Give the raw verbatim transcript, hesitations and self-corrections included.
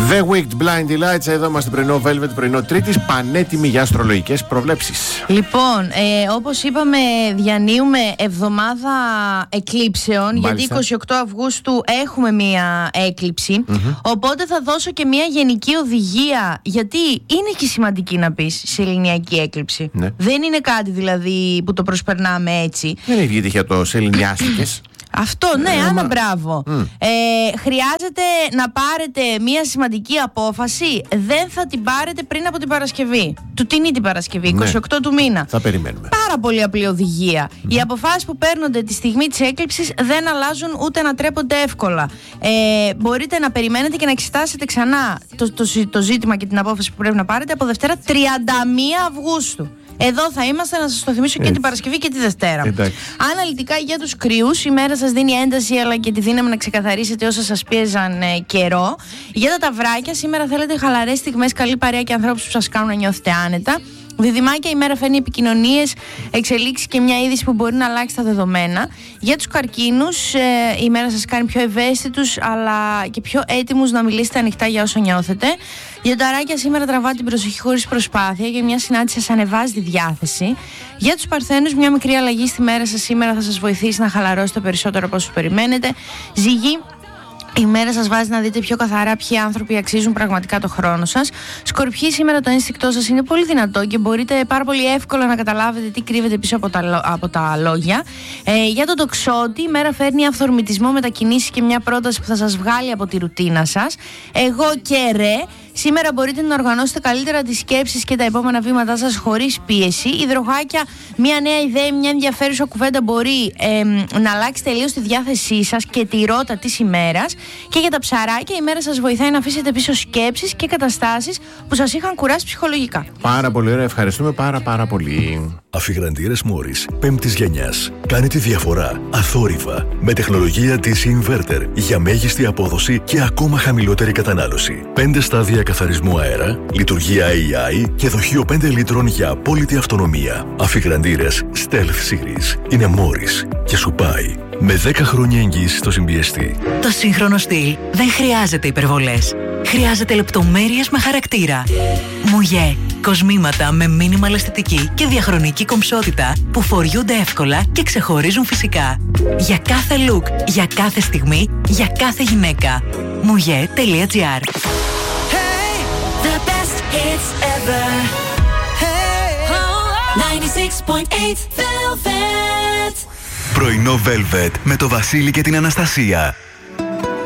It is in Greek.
The Wicked Blinding Lights. Εδώ είμαστε πρωινό Velvet, πρωινό Τρίτης, πανέτοιμοι για αστρολογικές προβλέψεις. Λοιπόν, ε, όπως είπαμε, διανύουμε εβδομάδα εκλήψεων. Μάλιστα. Γιατί είκοσι οκτώ Αυγούστου έχουμε μία έκλειψη. Mm-hmm. Οπότε θα δώσω και μία γενική οδηγία. Γιατί είναι και σημαντική να πεις σεληνιακή έκλειψη. Ναι. Δεν είναι κάτι δηλαδή που το προσπερνάμε έτσι. Δεν είναι τυχαία το σεληνιάστηκες. Αυτό, ναι, ε, άμα μπράβο. Mm. Ε, χρειάζεται να πάρετε μια σημαντική απόφαση. Δεν θα την πάρετε πριν από την Παρασκευή. Του την ή την Παρασκευή, ναι. είκοσι οκτώ του μήνα. Θα περιμένουμε. Πάρα πολύ απλή οδηγία. Mm. Οι αποφάσεις που παίρνονται τη στιγμή της έκλειψης δεν αλλάζουν ούτε ανατρέπονται εύκολα. Ε, μπορείτε να περιμένετε και να εξετάσετε ξανά το, το, το, το ζήτημα και την απόφαση που πρέπει να πάρετε από Δευτέρα τριάντα μία Αυγούστου. Εδώ θα είμαστε να σας το θυμίσω και την Παρασκευή και τη Δευτέρα. Εντάξει. Αναλυτικά για τους κρυούς, η μέρα σας δίνει ένταση αλλά και τη δύναμη να ξεκαθαρίσετε όσα σας πίεζαν ε, καιρό. Για τα ταυράκια, σήμερα θέλετε χαλαρές στιγμές, καλή παρέα και ανθρώπους που σας κάνουν να νιώθετε άνετα. Διδυμάκια, η μέρα φέρνει επικοινωνίες, εξελίξεις και μια είδηση που μπορεί να αλλάξει τα δεδομένα. Για τους καρκίνους, ε, η μέρα σας κάνει πιο ευαίσθητους αλλά και πιο έτοιμους να μιλήσετε ανοιχτά για όσο νιώθετε. Για τα αράκια, σήμερα τραβάτε την προσοχή χωρίς προσπάθεια και μια συνάντηση σας ανεβάζει τη διάθεση. Για τους παρθένους, μια μικρή αλλαγή στη μέρα σας σήμερα θα σας βοηθήσει να χαλαρώσετε περισσότερο από όσο περιμένετε. Ζυγή, η μέρα σας βάζει να δείτε πιο καθαρά ποιοι άνθρωποι αξίζουν πραγματικά το χρόνο σας. Σκορπιοί, σήμερα το ένστικτό σας είναι πολύ δυνατό και μπορείτε πάρα πολύ εύκολα να καταλάβετε τι κρύβεται πίσω από τα, από τα λόγια. Ε, για τον τοξότη, η μέρα φέρνει αυθορμητισμό, μετακινήσεις και μια πρόταση που θα σας βγάλει από τη ρουτίνα σας. Εγώ και ρε. Σήμερα μπορείτε να οργανώσετε καλύτερα τις σκέψεις και τα επόμενα βήματά σας χωρίς πίεση. Υδροχάκια, μια νέα ιδέα, μια ενδιαφέρουσα κουβέντα μπορεί ε, να αλλάξει τελείως τη διάθεσή σας και τη ρότα της ημέρας. Και για τα ψαράκια, η μέρα σας βοηθάει να αφήσετε πίσω σκέψεις και καταστάσεις που σας είχαν κουράσει ψυχολογικά. Πάρα πολύ ωραία, ευχαριστούμε πάρα πάρα πολύ. Αφιγραντήρες Μόρις πέμπτης γενιάς. Κάνει τη διαφορά αθόρυβα με τεχνολογία ντι σι Inverter για μέγιστη απόδοση και ακόμα χαμηλότερη κατανάλωση. πέντε στάδια καθαρισμού αέρα, λειτουργία έι άι και δοχείο πέντε λίτρων για απόλυτη αυτονομία. Αφιγραντήρες Stealth Series είναι Μόρις και σου πάει με δέκα χρόνια εγγύηση στο συμπιεστή. Το σύγχρονο στυλ δεν χρειάζεται υπερβολές. Χρειάζεται λεπτομέρειες με χαρακτήρα. Μουγέ. Κοσμήματα με μίνιμαλ αισθητική και διαχρονική κομψότητα που φοριούνται εύκολα και ξεχωρίζουν φυσικά. Για κάθε look, για κάθε στιγμή, για κάθε γυναίκα. Μουγέ τελεία τζι άρ. Hey, the best hits ever. Hey, ενενήντα έξι κόμμα οκτώ Velvet. Πρωινό Velvet με το Βασίλη και την Αναστασία.